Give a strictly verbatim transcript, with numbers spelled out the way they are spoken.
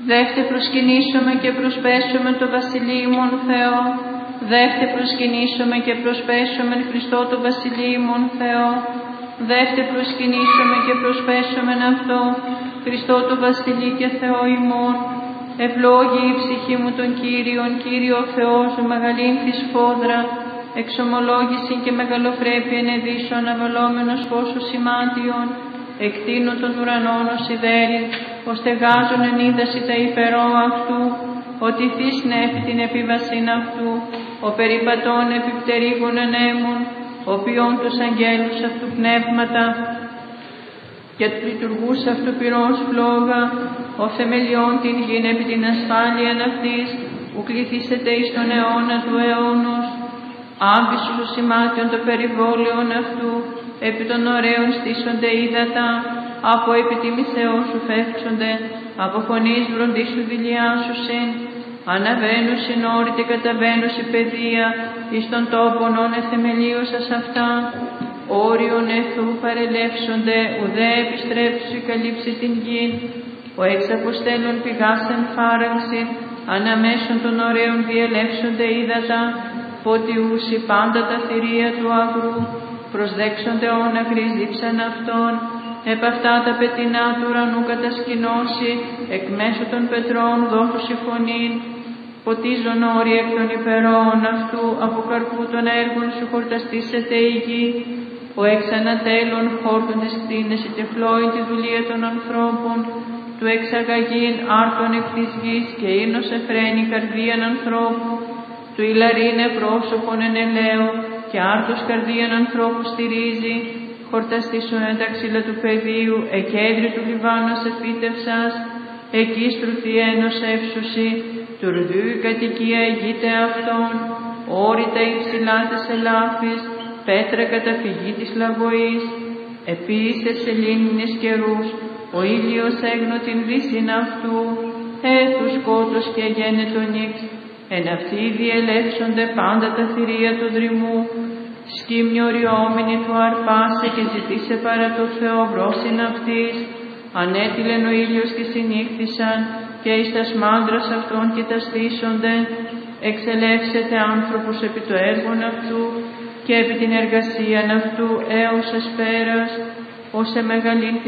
Δεύτε προσκυνήσομαι και προσπέσουμε το Βασιλείμον Θεό. Δεύτε προσκυνήσομαι και προσπέσουμε Χριστό το Βασιλείμον Θεό. Δεύτε προσκυνήσομαι και προσπέσουμε αυτό Χριστό το Βασιλεί και Θεό ημών. Ευλόγη η ψυχή μου τον Κύριον, Κύριο Θεός μου, μεγαλύνθη σφόδρα, εξομολόγηση και μεγαλοπρέπεια ενεδίσου αναβαλόμενος φως σημάτιον, εκτείνω των ουρανών ως ιδέρη, ως στεγάζουν εν είδαση τα υπερό αυτού, ότι θύσνεφη την επίβασιν αυτού, ο περιπατών επιπτερίγων ενέμων, ο ποιόν τους αγγέλους αυτού πνεύματα, και του λειτουργούς αυτού πυρός φλόγα, ο θεμελιών την γην επί την ασφάλεια αυτής, που κληθήσετε εις τον αιώνα του αιώνος, άμπησους ο σημάτιον των περιβόλαιων αυτού, επί των ωραίων στήσονται ύδατα, από επιτιμησεώς σου φεύξονται, από φωνής βροντίσου δηλιάσουσιν, αναβαίνουσιν όρη και καταβαίνουσι παιδεία, εις των τόπων όν εθεμελίωσας αυτά, όριον εθού παρελεύσονται, ουδέ επιστρέψου καλύψει την γη, ο εξ αποστέλων πηγάσεν φάραξιν, αναμέσων των ωραίων διελεύσονται ύδατα, φωτιούσι πάντα τα θηρία του αγρού, προσδέξονται όνα κρυζήψαν αυτών, επ' αυτά τα πετεινά του ουρανού κατασκηνώσει, εκ μέσω των πετρών δόθουσι φωνήν, ποτίζον όροι εκ των υπερών αυτού, από καρπού των έργων σου χορταστήσεται η γη, ο εξ ανατέλων χόρτων της κτίνες και φλόει τη δουλεία των ανθρώπων, του εξαγαγήν άρτων εκ της γης και ίνος εφραίνει καρδίαν ανθρώπου, του ηλαρίνε πρόσωπον εν ελαίο και άρτος καρδίαν ανθρώπου στηρίζει, χορταστήσου ένταξιλα του πεδίου, εκέντρι του Λιβάνος επίτευσας, εκεί στρουθιένος εύσουσι, του ρδού η κατοικία ηγείται αυτών, όρητα υψηλά της ελάφης, πέτρα καταφυγή της λαγωής, επίσης σελήνινες καιρούς, ο ήλιος έγνω την δύσιν αυτού, έθου σκότος και γένετο νύξ, εν αυτοί διελεύσονται πάντα τα θηρία του δρυμού, σκύμνη οριόμενη του αρπάσε και ζητήσε παρά το Θεό βρόσιν αυτής, ανέτειλεν ο ήλιος και συνήχθησαν, και εις τας μάντρας αυτών και τα στήσονται, εξελεύσεται άνθρωπος επί το έργον αυτού, και επί την εργασίαν αυτού έως εσπέρας, ως εμεγαλύνθη